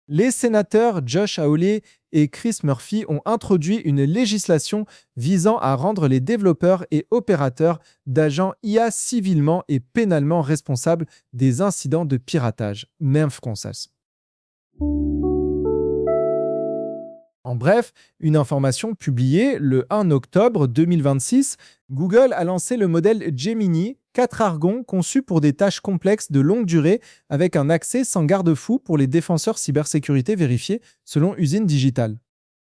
Les sénateurs Josh Hawley et Chris Murphy ont introduit une législation visant à rendre les développeurs et opérateurs d'agents IA civilement et pénalement responsables des incidents de piratage. Même français. En bref, une information publiée le 1 octobre 2026, Google a lancé le modèle Gemini, 4 argons conçus pour des tâches complexes de longue durée avec un accès sans garde-fou pour les défenseurs cybersécurité vérifiés selon Usine Digital.